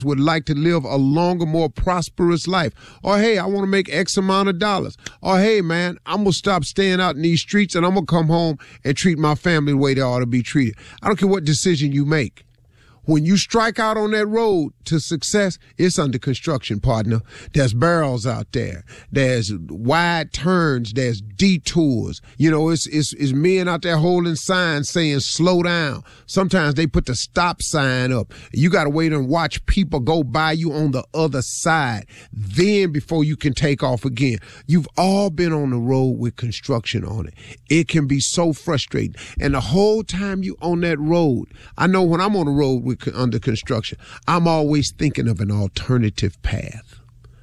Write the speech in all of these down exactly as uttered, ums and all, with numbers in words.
would like to live a longer, more prosperous life. Or, hey, I want to make X amount of dollars. Or, hey, man, I'm going to stop staying out in these streets and I'm going to come home and treat my family the way they ought to be treated. I don't care what decision you make. When you strike out on that road to success, it's under construction, partner. There's barrels out there. There's wide turns. There's detours. You know, it's, it's, it's men out there holding signs saying slow down. Sometimes they put the stop sign up. You got to wait and watch people go by you on the other side. Then before you can take off again. You've all been on the road with construction on it. It can be so frustrating. And the whole time you on that road, I know when I'm on the road with under construction, I'm always thinking of an alternative path.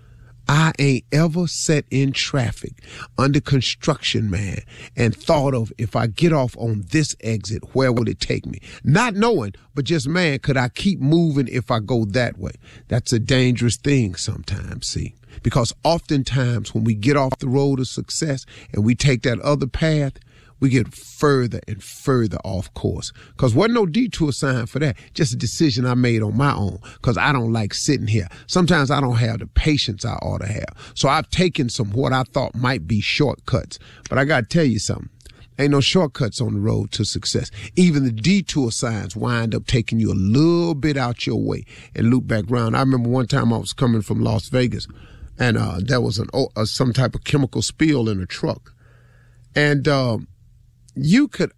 I ain't ever sat in traffic under construction, man, and thought of, if I get off on this exit, where will it take me? Not knowing, but just, man, could I keep moving if I go that way? That's a dangerous thing sometimes, see, because oftentimes when we get off the road of success and we take that other path, we get further and further off course. Because wasn't no detour sign for that. Just a decision I made on my own because I don't like sitting here. Sometimes I don't have the patience I ought to have. So I've taken some what I thought might be shortcuts. But I got to tell you something. Ain't no shortcuts on the road to success. Even the detour signs wind up taking you a little bit out your way and loop back around. I remember one time I was coming from Las Vegas and uh, there was an uh, some type of chemical spill in a truck. And um, you could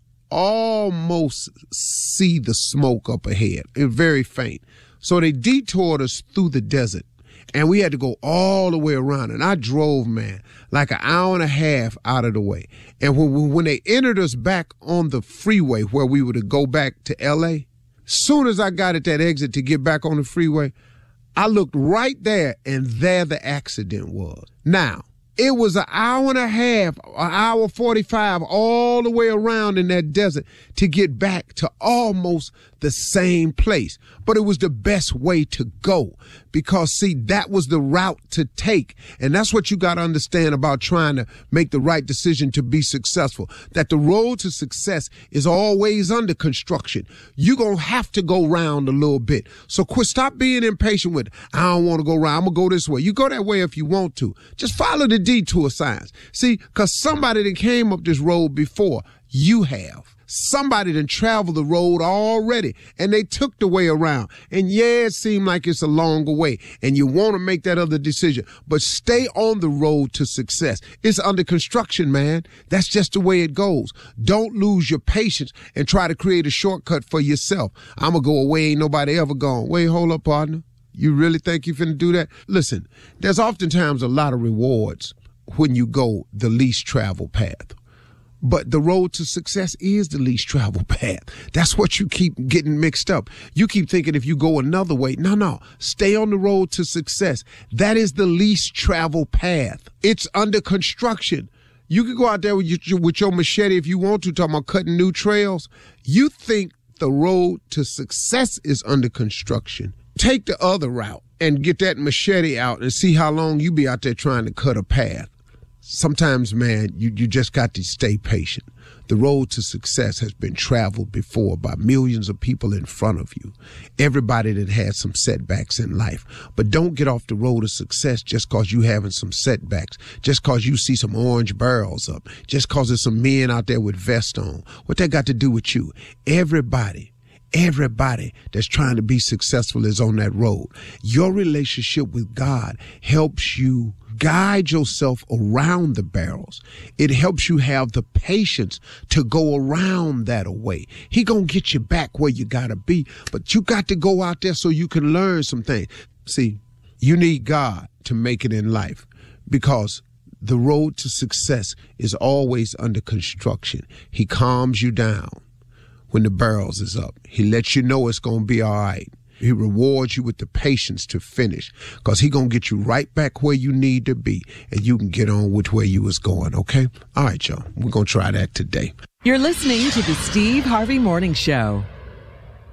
almost see the smoke up ahead. It was very faint. So they detoured us through the desert, and we had to go all the way around. And I drove, man, like an hour and a half out of the way. And when, when they entered us back on the freeway where we were to go back to L A, soon as I got at that exit to get back on the freeway, I looked right there, and there the accident was. Now, it was an hour and a half, an hour forty-five, all the way around in that desert to get back to almost the same place. But it was the best way to go because, see, that was the route to take. And that's what you got to understand about trying to make the right decision to be successful, that the road to success is always under construction. You're going to have to go round a little bit. So quit, stop being impatient with, I don't want to go round. I'm going to go this way. You go that way if you want to. Just follow the detour signs. See, because somebody that came up this road before, you have. Somebody done traveled the road already, and they took the way around. And yeah, it seemed like it's a longer way, and you want to make that other decision. But stay on the road to success. It's under construction, man. That's just the way it goes. Don't lose your patience and try to create a shortcut for yourself. I'm going to go away, ain't nobody ever gone. Wait, hold up, partner. You really think you finna do that? Listen, there's oftentimes a lot of rewards when you go the least traveled path. But the road to success is the least traveled path. That's what you keep getting mixed up. You keep thinking if you go another way. No, no. Stay on the road to success. That is the least traveled path. It's under construction. You can go out there with your, with your machete if you want to, talking about cutting new trails. You think the road to success is under construction. Take the other route and get that machete out and see how long you be out there trying to cut a path. Sometimes, man, you, you just got to stay patient. The road to success has been traveled before by millions of people in front of you. Everybody that has some setbacks in life. But don't get off the road of success just because you having some setbacks. Just because you see some orange barrels up. Just because there's some men out there with vests on. What that got to do with you? Everybody. Everybody that's trying to be successful is on that road. Your relationship with God helps you guide yourself around the barrels. It helps you have the patience to go around that way. He gonna get you back where you gotta be, but you got to go out there so you can learn some things. See, you need God to make it in life because the road to success is always under construction. He calms you down when the barrels is up. He lets you know it's going to be all right. He rewards you with the patience to finish because he going to get you right back where you need to be and you can get on with where you was going, okay? All right, y'all. We're going to try that today. You're listening to the Steve Harvey Morning Show.